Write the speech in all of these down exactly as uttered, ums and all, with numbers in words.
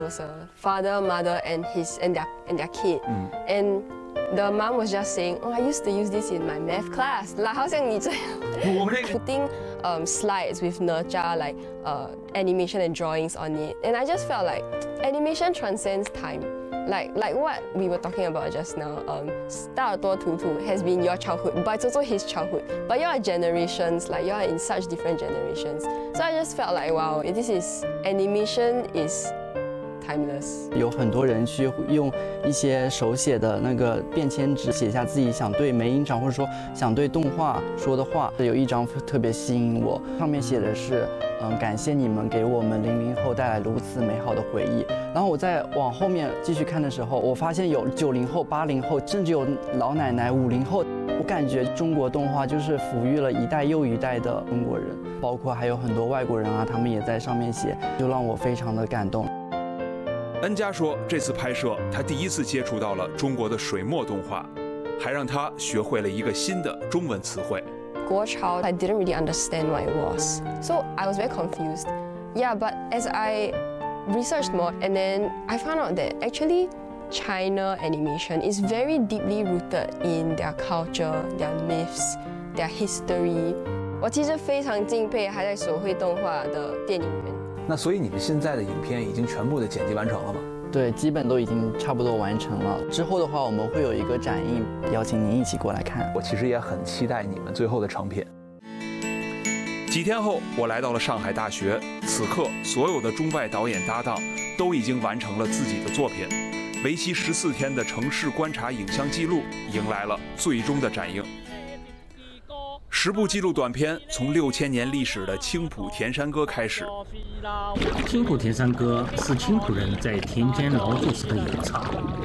was a father, mother, and his and their and their kid, mm. and the mom was just saying, "Oh, I used to use this in my math class." Like, 好像你这样 putting um, slides with Nerja, like uh, animation and drawings on it, and I just felt like animation transcends time. Like like what we were talking about just now, um, 大耳朵图图 has been your childhood, but it's also his childhood. But you are generations, like you are in such different generations. So I just felt like, wow, this is animation is timeless. 有很多人去用一些手写的那个便签纸写下自己想对梅影厂或者说想对动画说的话。有一张特别吸引我，上面写的是，嗯，感谢你们给我们零零后带来如此美好的回忆。然后我再往后面继续看的时候，我发现有九零后、八零后，甚至有老奶奶、五零后。我感觉中国动画就是抚育了一代又一代的中国人，包括还有很多外国人啊，他们也在上面写，就让我非常的感动。 恩佳说，这次拍摄他第一次接触到了中国的水墨动画，还让他学会了一个新的中文词汇。 国潮 I didn't really understand what it was, so I was very confused. Yeah, but as I researched more, and then I found out that actually China animation is very deeply rooted in their culture, their myths, their history. 我其实非常敬佩还在手绘动画的电影人。 那所以你们现在的影片已经全部的剪辑完成了吗？ 对，基本都已经差不多完成了。之后的话，我们会有一个展映，邀请您一起过来看。 我其实也很期待你们最后的成品。 几天后，我来到了上海大学，此刻所有的中外导演搭档都已经完成了自己的作品。为期十四天的城市观察影像记录迎来了最终的展映。十部纪录短片从六千年历史的青浦田山歌开始。 青浦田山歌是青浦人在田间劳作时的咏唱。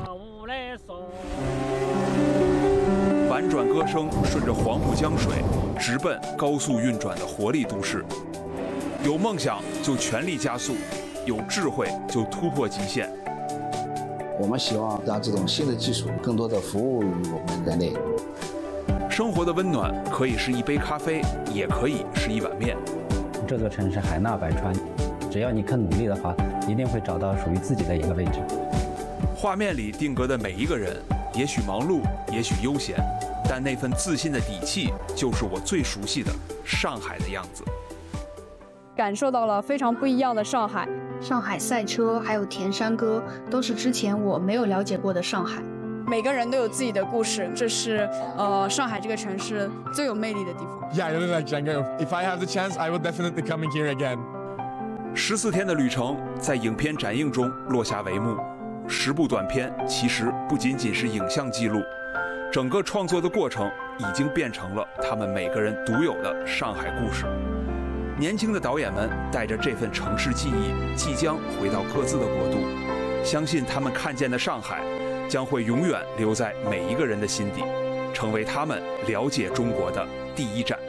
婉转歌声顺着黄浦江水，直奔高速运转的活力都市。有梦想就全力加速，有智慧就突破极限。 我们希望让这种新的技术更多的服务于我们人类。 生活的温暖可以是一杯咖啡，也可以是一碗面。 这座城市海纳百川，只要你肯努力的话，一定会找到属于自己的一个位置。 画面里定格的每一个人，也许忙碌，也许悠闲，但那份自信的底气，就是我最熟悉的上海的样子。 感受到了非常不一样的上海。 上海赛车还有田山歌，都是之前我没有了解过的上海。 每个人都有自己的故事，这是呃上海这个城市最有魅力的地方。 Yeah, I really like Django. If I have the chance, I will definitely coming here again. 十四天的旅程在影片展映中落下帷幕。十部短片其实不仅仅是影像记录，整个创作的过程已经变成了他们每个人独有的上海故事。年轻的导演们带着这份城市记忆，即将回到各自的国度。相信他们看见的上海，将会永远留在每一个人的心底，成为他们了解中国的第一站。